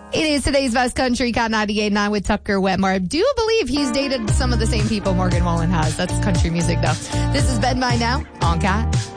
It is today's best country, Cat 98.9 with Tucker Wetmore. I do believe he's dated some of the same people Morgan Wallen has. That's country music, though. This is Bend By Now on Cat.